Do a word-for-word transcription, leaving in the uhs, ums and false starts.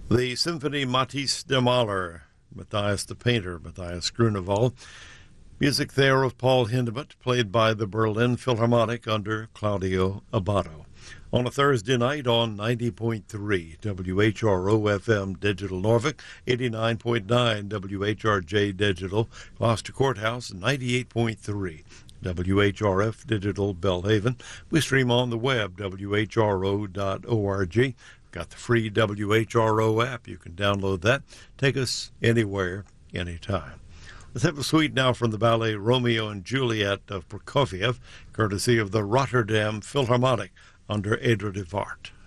The Symphony Matisse de Mahler, Matthias the Painter, Matthias Grunewald. Music there of Paul Hindemith, played by the Berlin Philharmonic under Claudio Abbado. On a Thursday night on ninety point three W H R O F M Digital Norfolk, eighty-nine point nine W H R J Digital Gloucester Courthouse, ninety-eight point three W H R F Digital Belhaven. We stream on the web, W H R O dot org. Got the free W H R O app. You can download that. Take us anywhere, anytime. Let's have a suite now from the ballet Romeo and Juliet of Prokofiev, courtesy of the Rotterdam Philharmonic under Edra de Waart.